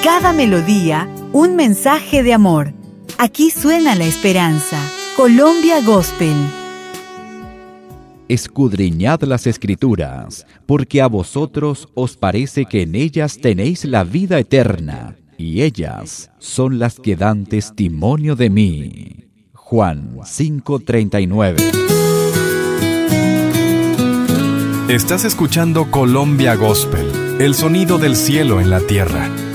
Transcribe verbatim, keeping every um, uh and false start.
cada melodía, un mensaje de amor. Aquí suena la esperanza. Colombia Gospel. Escudriñad las Escrituras, porque a vosotros os parece que en ellas tenéis la vida eterna, y ellas son las que dan testimonio de mí. Juan cinco treinta y nueve. Estás escuchando Colombia Gospel, el sonido del cielo en la tierra.